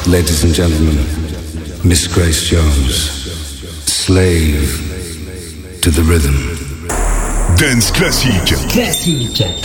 Ladies and gentlemen, Miss Grace Jones, slave to the rhythm. Dance classique. Classique.